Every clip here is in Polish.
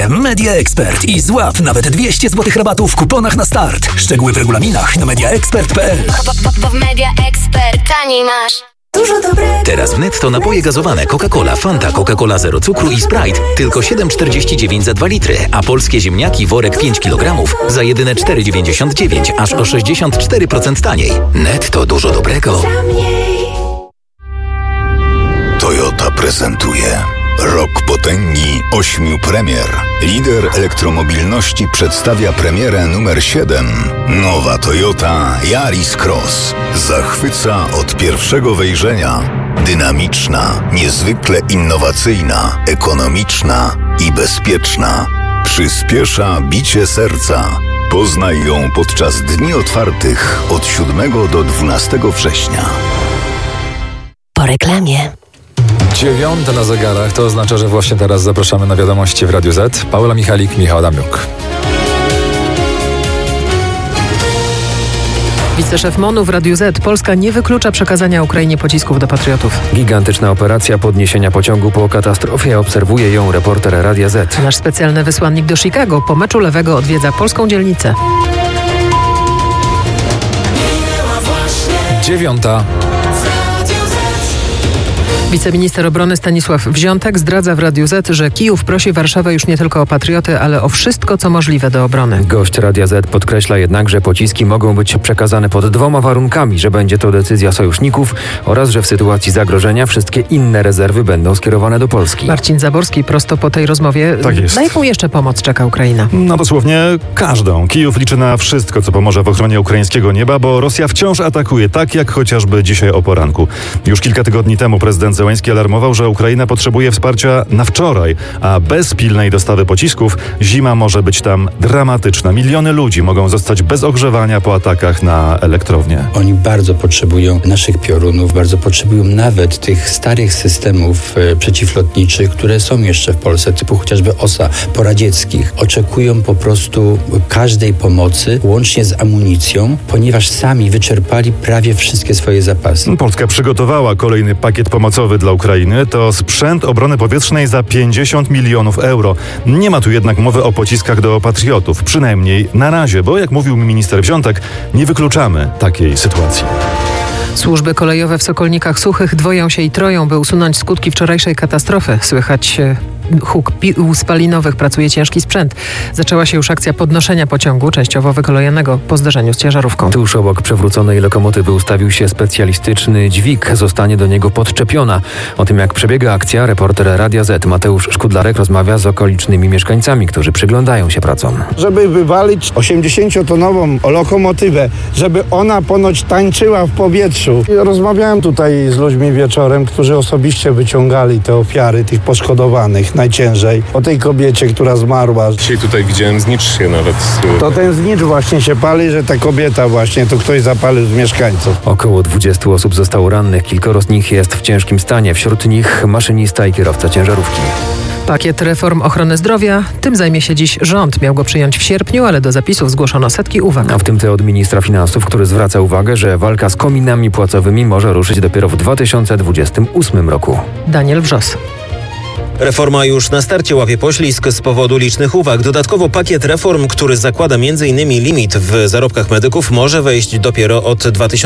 Media Expert i złap nawet 200 zł rabatu w kuponach na start. Szczegóły w regulaminach na mediaexpert.pl. W Media Expert taniej masz. Dużo dobrego. Teraz w Netto napoje gazowane Coca-Cola, Fanta, Coca-Cola Zero Cukru i Sprite tylko 7,49 za 2 litry, a polskie ziemniaki worek 5 kg za jedyne 4,99, aż o 64% taniej. Netto dużo dobrego. Toyota prezentuje Rok potęgi 8 premier. Lider elektromobilności przedstawia premierę numer 7. Nowa Toyota Yaris Cross. Zachwyca od pierwszego wejrzenia. Dynamiczna, niezwykle innowacyjna, ekonomiczna i bezpieczna. Przyspiesza bicie serca. Poznaj ją podczas dni otwartych od 7 do 12 września. Po reklamie. 9 na zegarach, to oznacza, że właśnie teraz zapraszamy na wiadomości w Radiu Z. Paula Michalik, Michał Adamiuk. Wiceszef MON-u w Radiu Z. Polska nie wyklucza przekazania Ukrainie pocisków do Patriotów. Gigantyczna operacja podniesienia pociągu po katastrofie. Obserwuje ją reporter Radia Z. Nasz specjalny wysłannik do Chicago po meczu Lewego odwiedza polską dzielnicę. 9. Wiceminister obrony Stanisław Wziątek zdradza w Radiu Z, że Kijów prosi Warszawę już nie tylko o patrioty, ale o wszystko, co możliwe do obrony. Gość Radia Z podkreśla jednak, że pociski mogą być przekazane pod 2 warunkami, że będzie to decyzja sojuszników oraz, że w sytuacji zagrożenia wszystkie inne rezerwy będą skierowane do Polski. Marcin Zaborski prosto po tej rozmowie. Tak jest. Na jaką jeszcze pomoc czeka Ukraina? No dosłownie każdą. Kijów liczy na wszystko, co pomoże w ochronie ukraińskiego nieba, bo Rosja wciąż atakuje, tak jak chociażby dzisiaj o poranku. Już kilka tygodni temu prezydent Zełenski alarmował, że Ukraina potrzebuje wsparcia na wczoraj, a bez pilnej dostawy pocisków zima może być tam dramatyczna. Miliony ludzi mogą zostać bez ogrzewania po atakach na elektrownię. Oni bardzo potrzebują naszych piorunów, bardzo potrzebują nawet tych starych systemów przeciwlotniczych, które są jeszcze w Polsce, typu chociażby OSA poradzieckich. Oczekują po prostu każdej pomocy, łącznie z amunicją, ponieważ sami wyczerpali prawie wszystkie swoje zapasy. Polska przygotowała kolejny pakiet pomocowy dla Ukrainy. To sprzęt obrony powietrznej za 50 milionów euro. Nie ma tu jednak mowy o pociskach do patriotów. Przynajmniej na razie, bo jak mówił minister Wziątek, nie wykluczamy takiej sytuacji. Służby kolejowe w Sokolnikach Suchych dwoją się i troją, by usunąć skutki wczorajszej katastrofy. Słychać huk pił spalinowych, pracuje ciężki sprzęt. Zaczęła się już akcja podnoszenia pociągu, częściowo wykolojonego po zderzeniu z ciężarówką. Tuż obok przewróconej lokomotywy ustawił się specjalistyczny dźwig. Zostanie do niego podczepiona. O tym, jak przebiega akcja, reporter Radia Z Mateusz Szkudlarek rozmawia z okolicznymi mieszkańcami, którzy przyglądają się pracom. Żeby wywalić 80-tonową lokomotywę, żeby ona ponoć tańczyła w powietrzu. Rozmawiałem tutaj z ludźmi wieczorem, którzy osobiście wyciągali te ofiary tych poszkodowanych najciężej. O tej kobiecie, która zmarła. Dzisiaj tutaj widziałem znicz się nawet. To ten znicz właśnie się pali, że ta kobieta właśnie, to ktoś zapalił z mieszkańców. Około 20 osób zostało rannych, kilkoro z nich jest w ciężkim stanie, wśród nich maszynista i kierowca ciężarówki. Pakiet reform ochrony zdrowia, tym zajmie się dziś rząd. Miał go przyjąć w sierpniu, ale do zapisów zgłoszono setki uwag. A w tym te od ministra finansów, który zwraca uwagę, że walka z kominami płacowymi może ruszyć dopiero w 2028 roku. Daniel Wrzos. Reforma już na starcie łapie poślizg z powodu licznych uwag. Dodatkowo pakiet reform, który zakłada m.in. limit w zarobkach medyków, może wejść dopiero od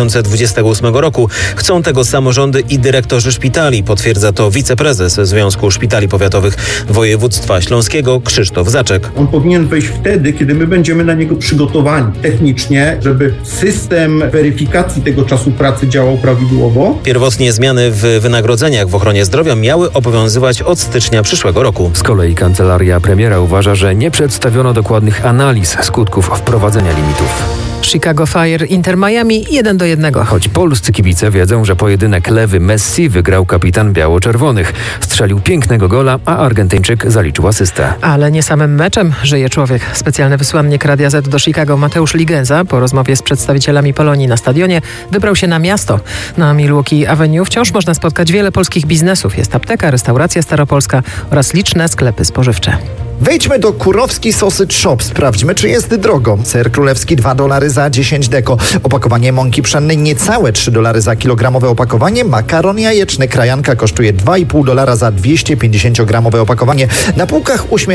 2028 roku. Chcą tego samorządy i dyrektorzy szpitali. Potwierdza to wiceprezes Związku Szpitali Powiatowych Województwa Śląskiego Krzysztof Zaczek. On powinien wejść wtedy, kiedy my będziemy na niego przygotowani technicznie, żeby system weryfikacji tego czasu pracy działał prawidłowo. Pierwotnie zmiany w wynagrodzeniach w ochronie zdrowia miały obowiązywać od stycznia przyszłego roku. Z kolei kancelaria premiera uważa, że nie przedstawiono dokładnych analiz skutków wprowadzenia limitów. Chicago Fire, Inter Miami 1-1. Choć polscy kibice wiedzą, że pojedynek Lewy-Messi wygrał kapitan biało-czerwonych. Strzelił pięknego gola, a Argentyńczyk zaliczył asystę. Ale nie samym meczem żyje człowiek. Specjalny wysłannik Radia Z do Chicago Mateusz Ligenza po rozmowie z przedstawicielami Polonii na stadionie wybrał się na miasto. Na Milwaukee Avenue wciąż można spotkać wiele polskich biznesów. Jest apteka, restauracja staropolska oraz liczne sklepy spożywcze. Wejdźmy do Kurowski Sausage Shop. Sprawdźmy, czy jest drogo. Ser królewski $2 za 10 deko. Opakowanie mąki pszennej niecałe $3 za kilogramowe opakowanie. Makaron jajeczny krajanka kosztuje $2,5 za 250-gramowe opakowanie. Na półkach uśmiech